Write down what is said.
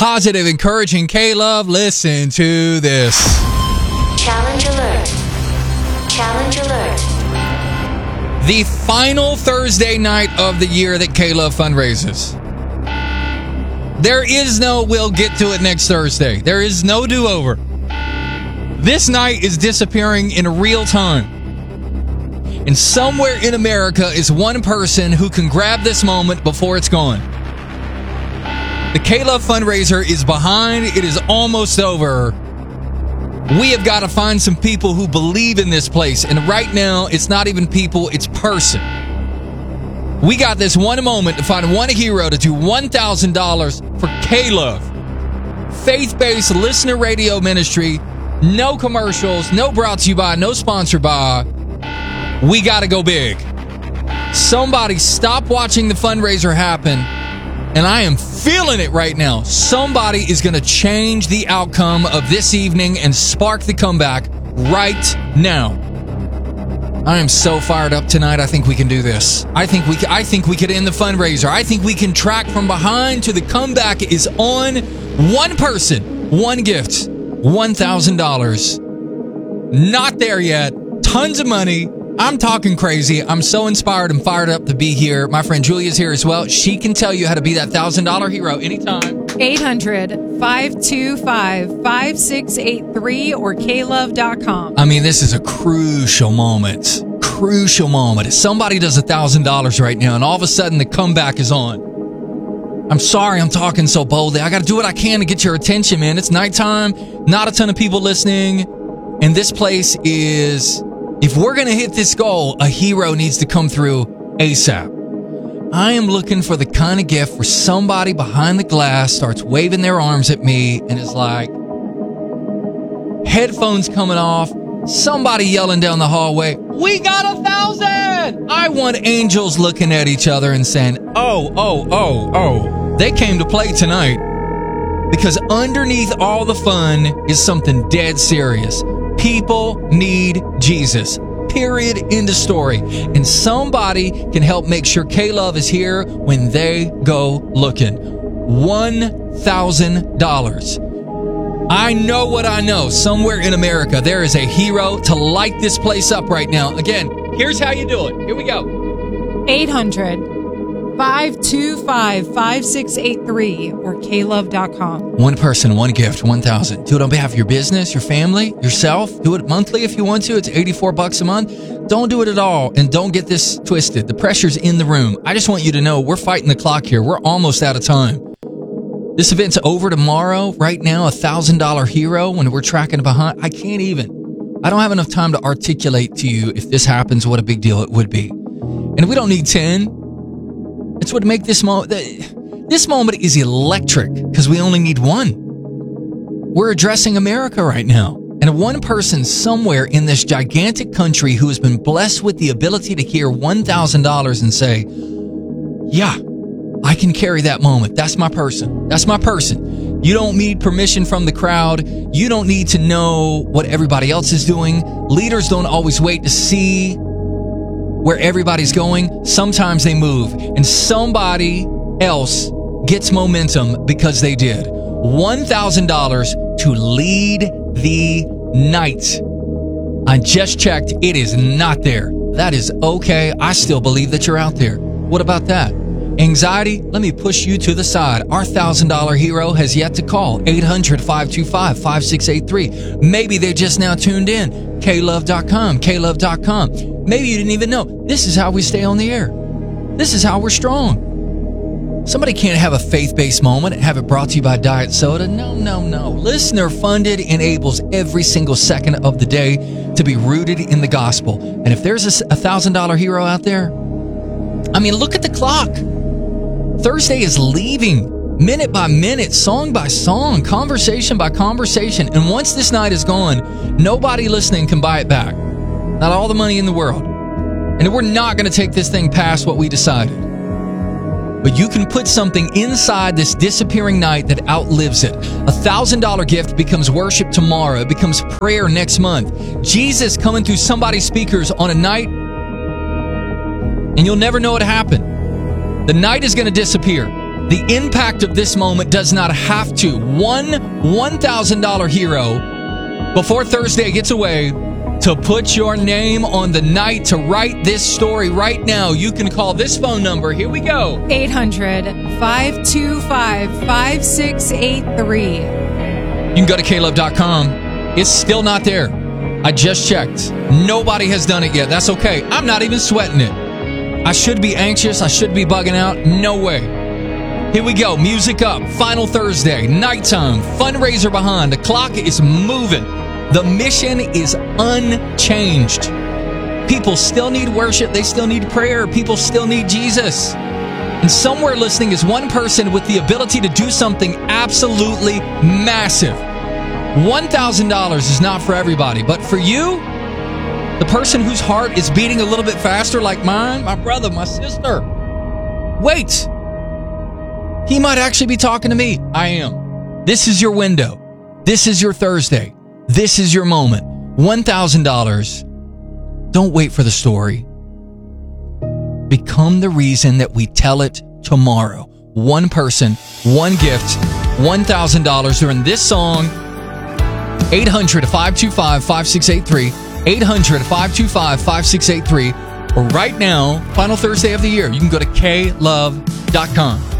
positive, encouraging K-Love. Listen to this. Challenge alert. Challenge alert. The final Thursday night of the year that K-Love fundraises. There is no we'll get to it next Thursday. There is no do-over. This night is disappearing in real time. And somewhere in America is one person who can grab this moment before it's gone. The K-Love fundraiser is behind. It is almost over. We have got to find some people who believe in this place. And right now, it's not even people, it's person. We got this one moment to find one hero to do $1,000 for K-Love. Faith-based listener radio ministry. No commercials, no brought to you by, no sponsored by. We got to go big. Somebody stop watching the fundraiser happen. And I am feeling it right now. Somebody is going to change the outcome of this evening and spark the comeback right now. I am so fired up tonight. I think we can do this. I think we could end the fundraiser. I think we can track from behind to the comeback is on. One person, one gift, $1,000. Not there yet. Tons of money. I'm talking crazy. I'm so inspired and fired up to be here. My friend Julia's here as well. She can tell you how to be that $1,000 hero anytime. 800-525-5683 or klove.com. I mean, this is a crucial moment. Crucial moment. If somebody does $1,000 right now and all of a sudden the comeback is on. I'm sorry I'm talking so boldly. I got to do what I can to get your attention, man. It's nighttime. Not a ton of people listening. And this place is... If we're going to hit this goal, a hero needs to come through ASAP. I am looking for the kind of gift where somebody behind the glass starts waving their arms at me and is like, headphones coming off, somebody yelling down the hallway, we got 1,000! I want angels looking at each other and saying, oh, they came to play tonight. Because underneath all the fun is something dead serious. People need Jesus. Period. End of story. And somebody can help make sure K-Love is here when they go looking. $1,000. I know what I know. Somewhere in America, there is a hero to light this place up right now. Again, here's how you do it. Here we go. 800-525-5683 or klove.com. One person, one gift, 1,000. Do it on behalf of your business, your family, yourself. Do it monthly if you want to. It's $84 a month. Don't do it at all, and don't get this twisted. The pressure's in the room. I just want you to know we're fighting the clock here. We're almost out of time. This event's over tomorrow. Right now, $1,000 hero when we're tracking behind. I don't have enough time to articulate to you if this happens, what a big deal it would be. And we don't need 10. It's what make this moment. This moment is electric because we only need one. We're addressing America right now. And one person somewhere in this gigantic country who has been blessed with the ability to hear $1,000 and say, yeah, I can carry that moment. That's my person. That's my person. You don't need permission from the crowd. You don't need to know what everybody else is doing. Leaders don't always wait to see where everybody's going. Sometimes they move, and somebody else gets momentum because they did. $1,000 to lead the night. I just checked. It is not there. That is okay. I still believe that you're out there. What about that? Anxiety? Let me push you to the side. Our $1,000 hero has yet to call. 800-525-5683. Maybe they just now tuned in. klove.com, klove.com. Maybe you didn't even know. This is how we stay on the air. This is how we're strong. Somebody can't have a faith-based moment and have it brought to you by Diet Soda. No. Listener funded enables every single second of the day to be rooted in the gospel. And if there's a $1,000 hero out there, I mean, look at the clock. Thursday is leaving. Minute by minute, song by song, conversation by conversation. And once this night is gone, nobody listening can buy it back. Not all the money in the world. And we're not going to take this thing past what we decided. But you can put something inside this disappearing night that outlives it. $1,000 gift becomes worship tomorrow. It becomes prayer next month. Jesus coming through somebody's speakers on a night, and you'll never know what happened. The night is going to disappear. The impact of this moment does not have to. One $1,000 hero before Thursday gets away to put your name on the night to write this story right now. You can call this phone number. Here we go. 800-525-5683. You can go to klove.com. It's still not there. I just checked. Nobody has done it yet. That's okay. I'm not even sweating it. I should be anxious. I should be bugging out. No way. Here we go. Music up. Final Thursday. Nighttime. Fundraiser behind. The clock is moving. The mission is unchanged. People still need worship. They still need prayer. People still need Jesus. And somewhere listening is one person with the ability to do something absolutely massive. $1,000 is not for everybody, but for you, the person whose heart is beating a little bit faster like mine, my brother, my sister, wait. He might actually be talking to me. I am. This is your window. This is your Thursday. This is your moment. $1,000. Don't wait for the story. Become the reason that we tell it tomorrow. One person, one gift, $1,000 during this song. 800-525-5683. 800-525-5683. Or right now, final Thursday of the year, you can go to klove.com.